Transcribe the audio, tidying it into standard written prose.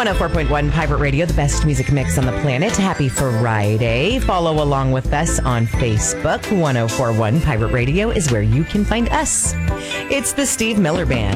104.1 Pirate Radio, the best music mix on the planet. Happy Friday. Follow along with us on Facebook. 104.1 Pirate Radio is where you can find us. It's the Steve Miller Band.